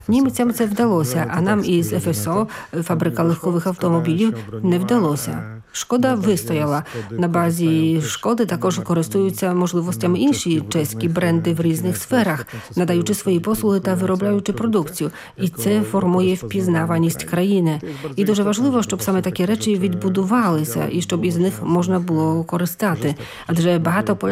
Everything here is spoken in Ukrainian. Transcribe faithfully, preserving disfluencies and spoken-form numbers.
Німцям це вдалося, а нам із еф ес о, фабрика легкових автомобілів, не вдалося. Шкода вистояла. На базі Шкоди також користуються можливостями інші чеські бренди в різних сферах, надаючи свої послуги та виробляючи продукцію. І це формує впізнаваність країни. І дуже важливо, щоб саме такі речі відбудувалися і щоб із них можна було користати. Адже багато